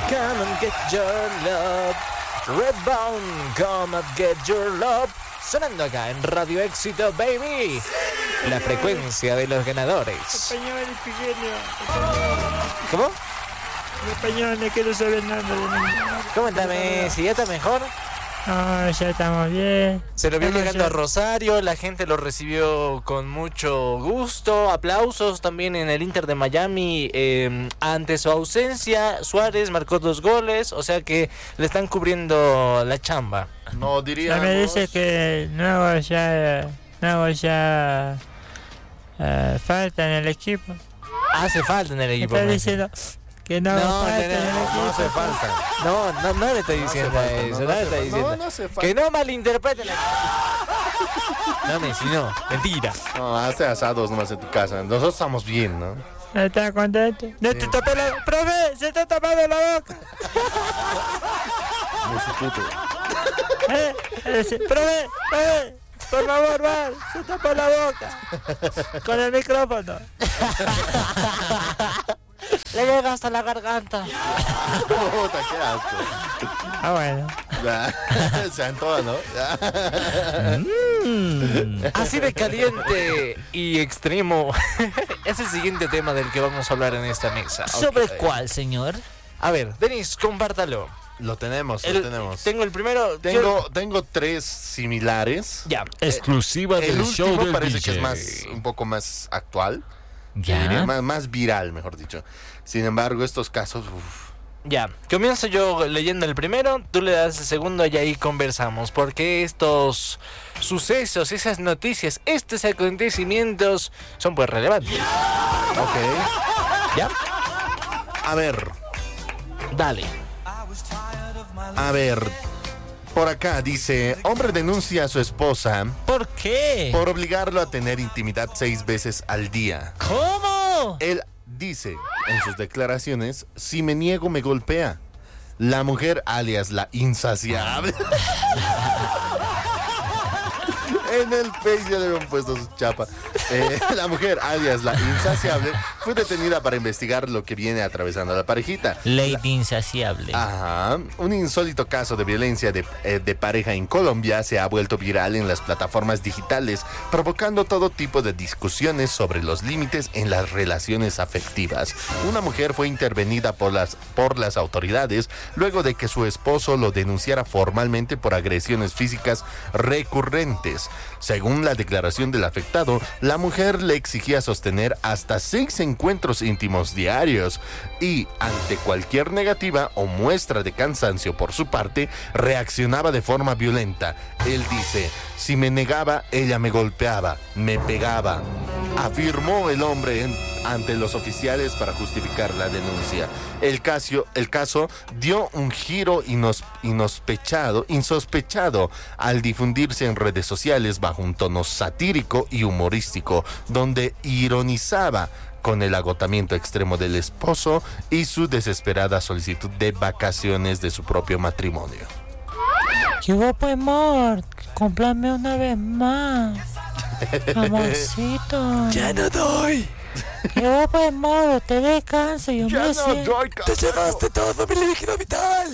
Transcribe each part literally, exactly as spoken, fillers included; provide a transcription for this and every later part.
Come and get your love. Redbone, come and get your love. Sonando acá en Radio Éxito, baby. La frecuencia de los ganadores. Español, Figueroa. ¿Cómo? En español, no quiero saber nada de mí. Coméntame, si ya está mejor. No, ya estamos bien. Se lo vio Estamos llegando ya- a Rosario, la gente lo recibió con mucho gusto, aplausos también en el Inter de Miami. Eh, ante su ausencia, Suárez marcó dos goles, o sea que le están cubriendo la chamba. No Ya diríamos... me dice que no hago ya, no hago ya eh, falta en el equipo. Hace falta en el Me equipo. está Messi. diciendo que no No, hago no, falta en el no, equipo. No hace falta. No, no, no le estoy No hace diciendo falta, eso, no, no, no le hace estoy falta. diciendo. No, no hace falta. Que no malinterpreten la... No, Messi, no, mentira. No, hace asados nomás en tu casa. Nosotros estamos bien, ¿no? ¿Está contento? No te tapé la... ¡Profe! ¡Se está tapando la boca! Muy su puto. ¿Eh? Eh, sí, ¡Profe! ¡Profe! Por favor, va, se tapa la boca. Con el micrófono. Le llega hasta la garganta. Puta, qué asco. Ah, bueno. Ya. Sean todas, ¿no? Ya. Así de caliente y extremo es el siguiente tema del que vamos a hablar en esta mesa. ¿Sobre Ok. cuál, señor? A ver, Denis, compártalo. Lo tenemos, El- lo tenemos. Tengo el primero. Tengo, yo- tengo tres similares. Ya. Exclusiva El del show último del parece D J. que es más, un poco más actual. Ya. Diría, Más, más viral, mejor dicho. Sin embargo, estos casos... uf, Ya, comienzo yo leyendo el primero, tú le das el segundo y ahí conversamos, porque estos sucesos, esas noticias, estos acontecimientos son pues relevantes. ok. ¿Ya? A ver, Dale. a ver. Por acá dice, hombre denuncia a su esposa ¿Por qué? por obligarlo a tener intimidad seis veces al día. ¿Cómo? Él dice en sus declaraciones, si me niego me golpea. La mujer, alias la insaciable. En el Face ya le habían puesto su chapa. Eh, la mujer, alias la insaciable, fue detenida para investigar lo que viene atravesando a la parejita. Lady insaciable. Ajá. Un insólito caso de violencia de, eh, de pareja en Colombia se ha vuelto viral en las plataformas digitales, provocando todo tipo de discusiones sobre los límites en las relaciones afectivas. Una mujer fue intervenida por las, por las autoridades luego de que su esposo lo denunciara formalmente por agresiones físicas recurrentes. Según la declaración del afectado, la mujer le exigía sostener hasta seis encuentros íntimos diarios y, ante cualquier negativa o muestra de cansancio por su parte, reaccionaba de forma violenta. Él dice, si me negaba, ella me golpeaba, me pegaba. Afirmó el hombre en- ante los oficiales para justificar la denuncia. El caso, el caso dio un giro inos- inospechado, insospechado al difundirse en redes sociales bajo un tono satírico y humorístico, donde ironizaba con el agotamiento extremo del esposo y su desesperada solicitud de vacaciones de su propio matrimonio. ¿Qué hubo, pues, amor? Cómplame una vez más. Amorcito. Ya no doy. ¿Qué hubo, pues, amor? Te descansa. Yo me siento. Te llevaste todo mi líquido vital.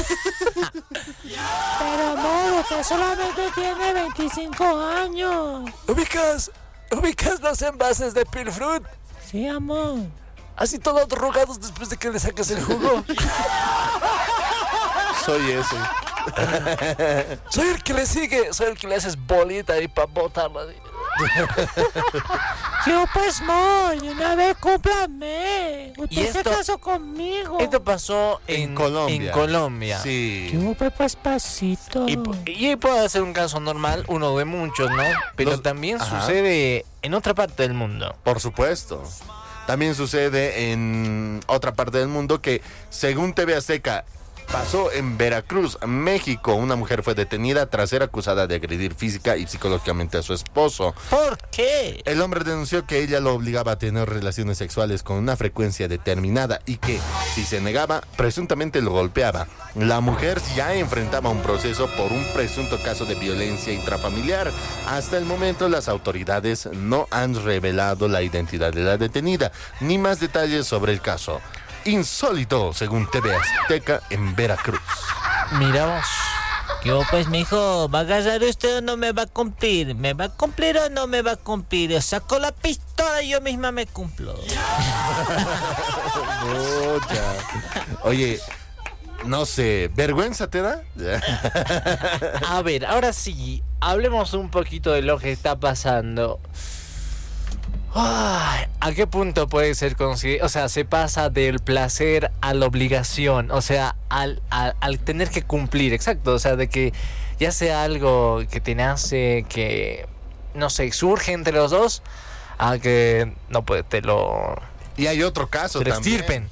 Pero, amor, usted solamente tiene veinticinco años. ¿Ubicas? ¿Ubicas los envases de Pilfrut? Sí, amor. Así todos arrugados después de que le sacas el jugo. Soy ese. Soy el que le sigue, soy el que le haces bolita ahí para botarla. Yo, pues, amor, y una vez cúmplame. ¿Y Usted se esto- casó conmigo. Esto pasó en, En Colombia. En Colombia. Sí. ¿Qué hubo, pues, despacito? Y, pu- y puede ser un caso normal, uno de muchos, ¿no? Pero Los- también Ajá. sucede en otra parte del mundo. Por supuesto. También sucede en otra parte del mundo que, según T V Azteca, pasó en Veracruz, México. Una mujer fue detenida tras ser acusada de agredir física y psicológicamente a su esposo. ¿Por qué? El hombre denunció que ella lo obligaba a tener relaciones sexuales con una frecuencia determinada y que, si se negaba, presuntamente lo golpeaba. La mujer ya enfrentaba un proceso por un presunto caso de violencia intrafamiliar. Hasta el momento, las autoridades no han revelado la identidad de la detenida, ni más detalles sobre el caso. insólito según T V Azteca en Veracruz. Miramos. Yo pues, mijo, ¿va a agarrar usted o no me va a cumplir? ¿Me va a cumplir o no me va a cumplir? Yo saco la pistola y yo misma me cumplo. Oye, no sé, ¿vergüenza te da? A ver, ahora sí, hablemos un poquito de lo que está pasando. Ay, ¿a qué punto puede ser considerado? O sea, se pasa del placer a la obligación, o sea, al, al, al tener que cumplir, exacto, o sea, de que ya sea algo que te nace, que, no sé, surge entre los dos, a que, no, pues, te lo... Y hay otro caso te lo también. extirpen.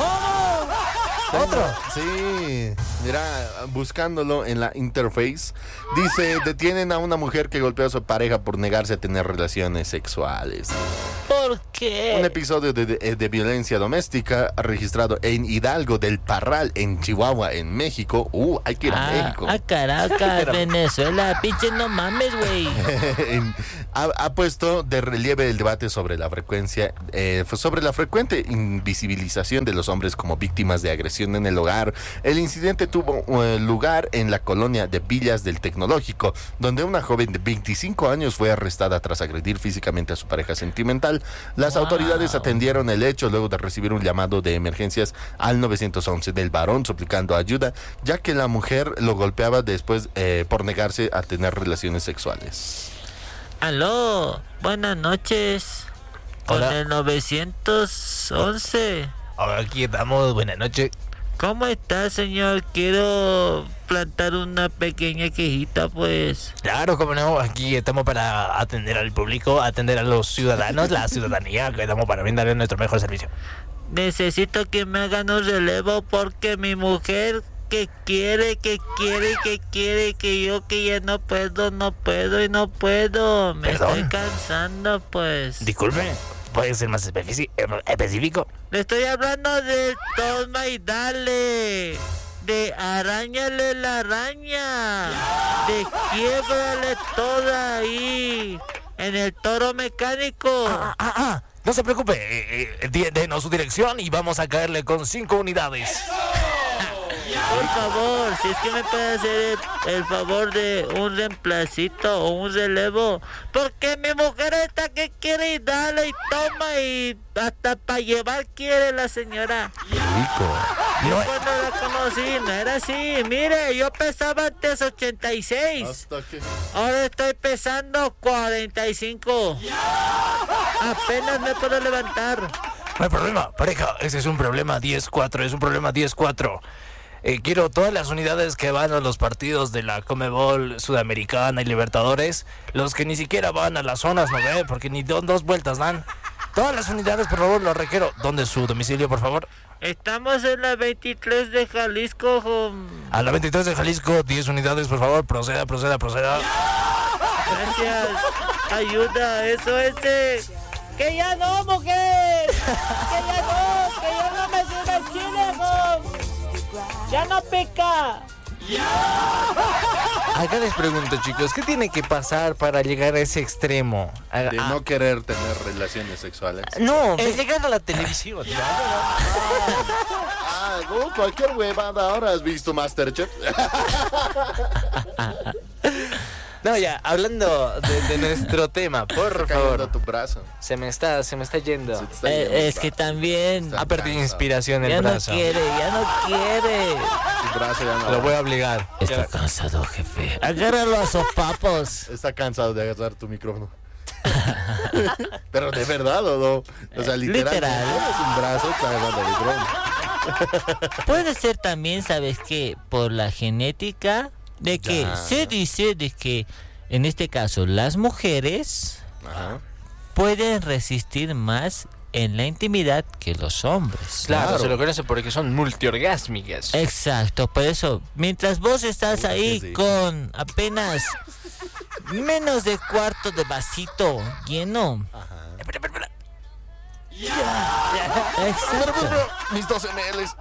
¿Otro? Sí, mira, buscándolo en la interface, dice, detienen a una mujer que golpeó a su pareja por negarse a tener relaciones sexuales. ¿Por qué? Un episodio de, de, de violencia doméstica registrado en Hidalgo del Parral, en Chihuahua, en México. Uh, hay que ir a Ah, México. a Caracas, Venezuela, pinche no mames, güey. En- ha, ha puesto de relieve el debate sobre la frecuencia, eh, sobre la frecuente invisibilización de los hombres como víctimas de agresión en el hogar. El incidente tuvo eh, lugar en la colonia de Villas del Tecnológico, donde una joven de veinticinco años fue arrestada tras agredir físicamente a su pareja sentimental. Las Wow. autoridades atendieron el hecho luego de recibir un llamado de emergencias al nueve once del varón suplicando ayuda, ya que la mujer lo golpeaba después eh, por negarse a tener relaciones sexuales. Aló, buenas noches. Con Hola. el nueve once. Ahora aquí estamos, buenas noches. ¿Cómo está, señor? Quiero plantar una pequeña quejita, pues. Claro, como no, aquí estamos para atender al público, atender a los ciudadanos, la ciudadanía, que estamos para brindarle nuestro mejor servicio. Necesito que me hagan un relevo porque mi mujer que quiere, que quiere, que quiere, que yo que ya no puedo, no puedo y no puedo. Me ¿Perdón? estoy cansando, pues. Disculpe, ¿puede ser más especi- específico? Le estoy hablando de toma y dale. De arañale la araña. De quiebrale toda ahí. En el toro mecánico. Ah, ah, ah, no se preocupe, eh, eh, di- denos su dirección y vamos a caerle con cinco unidades. Por favor, si es que me puede hacer el, el favor de un reemplacito o un relevo. Porque mi mujer está que quiere y dale y toma y hasta para llevar quiere la señora. Rico. Yo cuando la conocí no era así. Mire, yo pesaba antes ochenta y seis. Hasta que... Ahora estoy pesando cuarenta y cinco. Apenas me puedo levantar. No hay problema, pareja, ese es un problema diez cuatro, es un problema diez cuatro. Eh, quiero todas las unidades que van a los partidos de la Conmebol Sudamericana y Libertadores, los que ni siquiera van a las zonas, ¿no ve? Porque ni do- dos vueltas dan. Todas las unidades, por favor, lo requiero. ¿Dónde es su domicilio, por favor? Estamos en la veintitrés de Jalisco. hom- A la veintitrés de Jalisco, diez unidades, por favor. Proceda, proceda, proceda. Gracias. Ayuda, eso es de... ¡Que ya no, mujer! ¡Que ya no! ¡Que ya no me sirve el chile, hom! ¡Ya no pica! Acá les pregunto, chicos, ¿qué tiene que pasar para llegar a ese extremo? A- De a- no querer tener relaciones sexuales. no, de llegar a la televisión. Ah, no, cualquier huevada. Ahora has visto Masterchef. No, ya, hablando de, de nuestro tema, por Cayendo favor. tu brazo. Se me está, se me está yendo. Se te está yendo el Eh, es que brazo. también... Está Ha perdido cansado. inspiración el Ya no brazo. quiere, ya no quiere. Su brazo ya no Lo va. voy a obligar. Está cansado, jefe. Agárralo a sopapos. Está cansado de agarrar tu micrófono. Pero de verdad o no. O sea, literal. Literal. Es un brazo, está agarrando el micrófono. Puede ser también, ¿sabes qué? Por la genética de que Ya. se dice de que en este caso las mujeres Ajá. pueden resistir más en la intimidad que los hombres. Claro, Claro. se lo conoce porque son multiorgásmicas. Exacto, por eso, mientras vos estás Uy, ahí sí. con apenas menos de cuarto de vasito lleno. Espera, espera, espera. Exacto. Mis dos mililitros.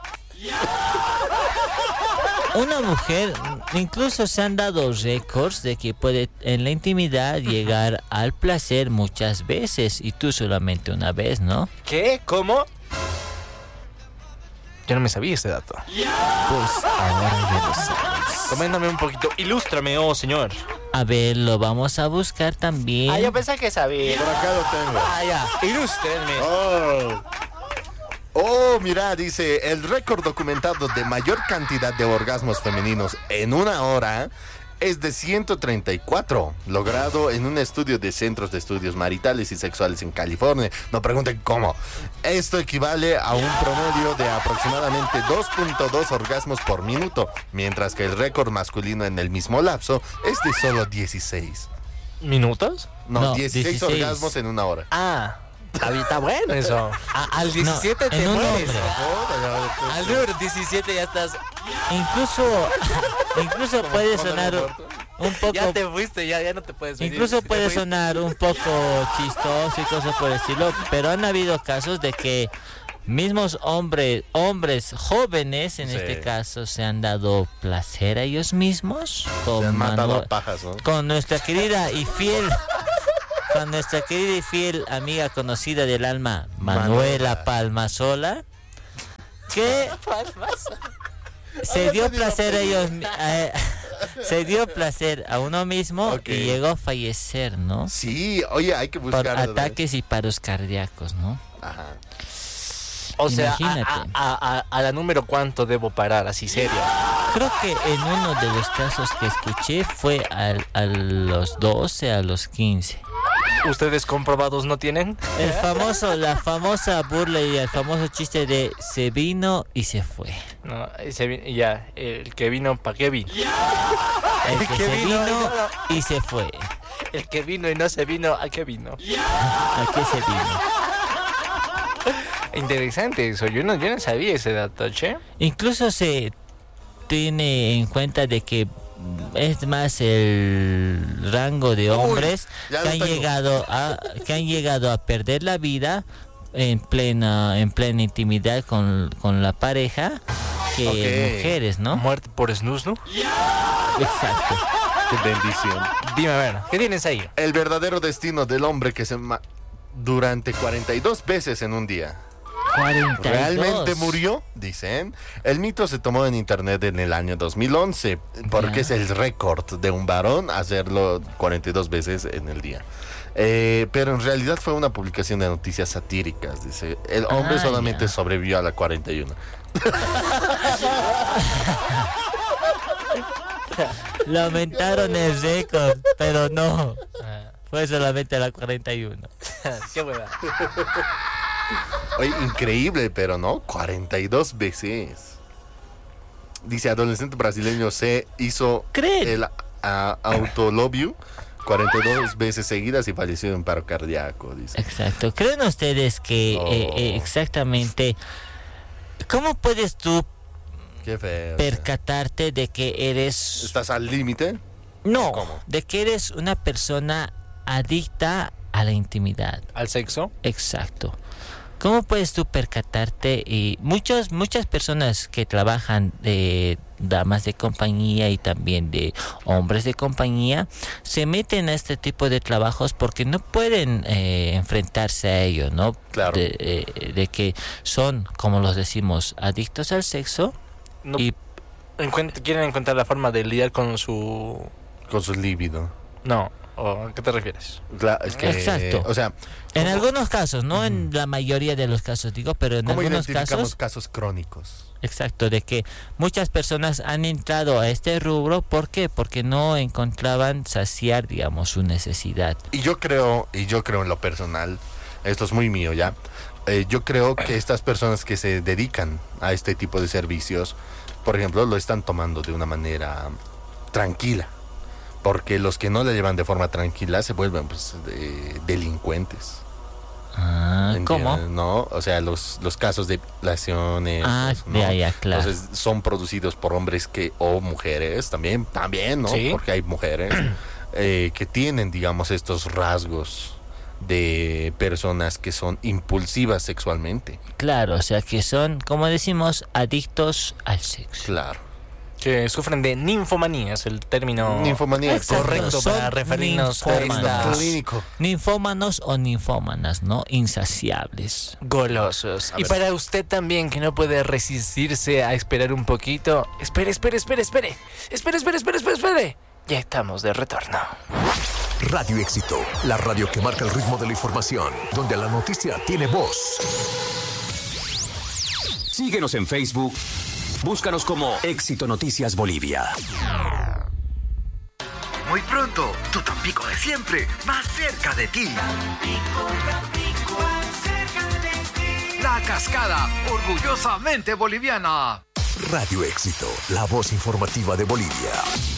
Una mujer, incluso se han dado récords de que puede en la intimidad llegar al placer muchas veces y tú solamente una vez, ¿no? ¿Qué? ¿Cómo? Yo no me sabía ese dato. Pues ahora ya lo sabes. Coméntame un poquito, ilústrame, oh señor. A ver, lo vamos a buscar también. Ah, yo pensé que sabía. Por acá lo tengo. Ah, ya, ilústrenme. Oh. Oh, mira, dice, el récord documentado de mayor cantidad de orgasmos femeninos en una hora es de ciento treinta y cuatro, logrado en un estudio de centros de estudios maritales y sexuales en California. No pregunten cómo. Esto equivale a un promedio de aproximadamente dos punto dos orgasmos por minuto, mientras que el récord masculino en el mismo lapso es de solo dieciséis. ¿Minutos? No, No, dieciséis, dieciséis. orgasmos en una hora. Ah, está, bien, está bueno eso. A- al diecisiete No, te en un mueres. hombre. Al número diecisiete ya estás. Incluso, incluso puede sonar un poco, Ya te fuiste, ya, ya no te puedes venir. incluso Te puede fuiste. sonar un poco chistoso y cosas por el estilo, pero han habido casos de que mismos hombres, hombres jóvenes en Sí. este caso, se han dado placer a ellos mismos con, Se han matado Manu- a pajas, ¿no? con nuestra querida y fiel, con nuestra querida y fiel amiga conocida del alma, Manuela Manuela. Palmasola, que se dio placer a ellos, a- se dio placer a uno mismo Ok. y llegó a fallecer, ¿no? Sí, oye, hay que Por buscar. ataques y paros cardíacos, ¿no? Ajá. O sea, a, Imagínate. a, a- a la número cuánto debo parar, así serio. Creo que en uno de los casos que escuché fue al- a los doce, a los quince. ¿Ustedes comprobados no tienen? El famoso, la famosa burla y el famoso chiste de se vino y se fue. No, ese vi- ya, el que vino, ¿para qué vino? El que que se vino y vino no- y se fue. El que vino y no se vino, ¿a qué vino? ¿A qué se vino? Interesante eso, yo no, yo no sabía ese dato, che. Incluso se tiene en cuenta de que es más el rango de hombres ya que lo han tengo. llegado a que han llegado a perder la vida en plena en plena intimidad con, con la pareja que Ok. mujeres, ¿no? Muerte por snus, ¿no? Exacto. Qué bendición. Dime, a ver, ¿qué tienes ahí? El verdadero destino del hombre que se ma- durante cuarenta y dos veces en un día. cuarenta y dos. ¿Realmente murió? Dicen. El mito se tomó en internet en el año dos mil once, porque Ya. es el récord de un varón hacerlo cuarenta y dos veces en el día. Eh, pero en realidad fue una publicación de noticias satíricas. Dice, el hombre Ah, solamente ya. sobrevivió a la cuarenta y uno. Lamentaron el récord, pero no. Fue solamente a la cuarenta y uno. Qué hueva. Oye, increíble, pero no, cuarenta y dos veces. Dice, adolescente brasileño se hizo ¿Creen? el a- autolobio cuarenta y dos veces seguidas y falleció en paro cardíaco, dice. Exacto. ¿Creen ustedes que Oh. eh, eh, exactamente cómo puedes tú Qué feo. percatarte de que eres ¿Estás al límite? no, ¿Cómo? de que eres una persona adicta a la intimidad? ¿Al sexo? Exacto. ¿Cómo puedes tú percatarte? Y muchas muchas personas que trabajan de damas de compañía y también de hombres de compañía se meten a este tipo de trabajos porque no pueden eh, enfrentarse a ello, ¿no? Claro. De, eh, de que son, como los decimos, adictos al sexo No, y encuent- ¿Quieren encontrar la forma de lidiar con su... Con su líbido. No, ¿o a qué te refieres? Claro, es que, Exacto. O sea, en ¿cómo- algunos casos, no en la mayoría de los casos, digo, pero en ¿cómo algunos identificamos casos. casos crónicos? Exacto, de que muchas personas han entrado a este rubro, ¿por qué? Porque no encontraban saciar, digamos, su necesidad. Y yo creo, y yo creo en lo personal, esto es muy mío ya, eh, yo creo que estas personas que se dedican a este tipo de servicios, por ejemplo, lo están tomando de una manera tranquila. Porque los que no la llevan de forma tranquila se vuelven pues, de- delincuentes. Ah, ¿cómo? ¿Entiendes? ¿No? O sea, los, los casos de violaciones. Ah, eso, de ¿no? allá, claro. Entonces son producidos por hombres que, o mujeres también, también, ¿no? Sí. Porque hay mujeres eh, que tienen, digamos, estos rasgos de personas que son impulsivas sexualmente. Claro, o sea que son, como decimos, adictos al sexo. Claro. que sufren de ninfomanía, es el término Ninfomanía, correcto Son para referirnos a ninfómanos. estas Clínico. Ninfómanos o ninfómanas, ¿no? Insaciables. golosos. A Y ver. para usted también que no puede resistirse a esperar un poquito, espere, espere, espere, espere, espere, espere, espere, espere, espere. Ya estamos de retorno. Radio Éxito, la radio que marca el ritmo de la información, donde la noticia tiene voz. Síguenos en Facebook. Búscanos como Éxito Noticias Bolivia. Muy pronto, tu Tampico de siempre, más cerca de ti. La Cascada, orgullosamente boliviana. Radio Éxito, la voz informativa de Bolivia.